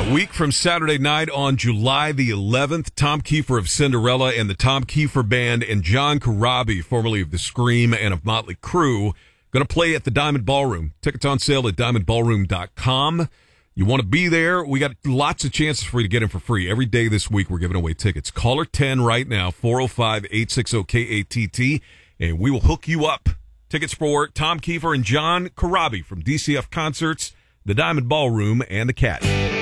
Week from Saturday night on July the 11th, Tom Kiefer of Cinderella and the Tom Kiefer Band and John Corabi, formerly of The Scream and of Motley Crue, going to play at the Diamond Ballroom. Tickets on sale at diamondballroom.com. You want to be there? We got lots of chances for you to get in for free. Every day this week, we're giving away tickets. Caller 10 right now, 405-860-KATT, and we will hook you up. Tickets for Tom Kiefer and John Corabi from DCF Concerts, the Diamond Ballroom, and the Cat.